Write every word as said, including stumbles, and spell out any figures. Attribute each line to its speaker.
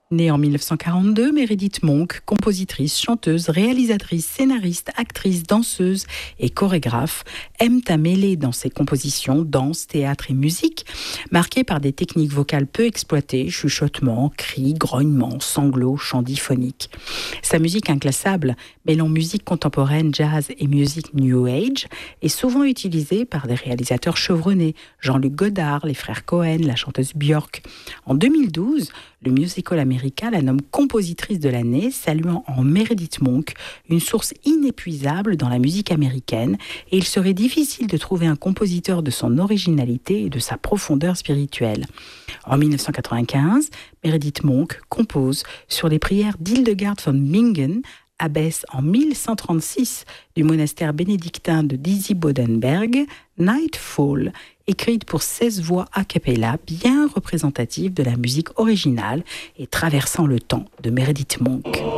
Speaker 1: Née en mille neuf cent quarante-deux, Meredith Monk, compositrice, chanteuse, réalisatrice, scénariste, actrice, danseuse et chorégraphe, aime à mêler dans ses compositions danse, théâtre et musique, marquées par des techniques vocales peu exploitées, chuchotements, cris, grognements, sanglots, chants diphoniques. Sa musique inclassable, mêlant musique contemporaine, jazz et musique New Age, est souvent utilisée par des réalisateurs chevronnés, Jean-Luc Godard, les frères Cohen, la chanteuse Björk. En deux mille douze, le musical américain la nomme compositrice de l'année, saluant en Meredith Monk une source inépuisable dans la musique américaine, et il serait difficile de trouver un compositeur de son originalité et de sa profondeur spirituelle. En mille neuf cent quatre-vingt-quinze, Meredith Monk compose sur les prières d'Hildegard von Bingen, abbesse en mille cent trente-six du monastère bénédictin de Disi-Bodenberg, Nightfall, écrite pour seize voix a cappella bien représentatives de la musique originale et traversant le temps de Meredith Monk.